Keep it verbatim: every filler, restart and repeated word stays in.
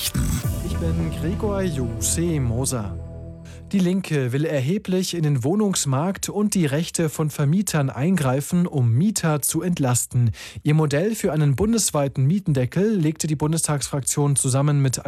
Nachrichten. Ich bin Gregor Juse Moser. Die Linke will erheblich in den Wohnungsmarkt und die Rechte von Vermietern eingreifen, um Mieter zu entlasten. Ihr Modell für einen bundesweiten Mietendeckel legte die Bundestagsfraktion zusammen mit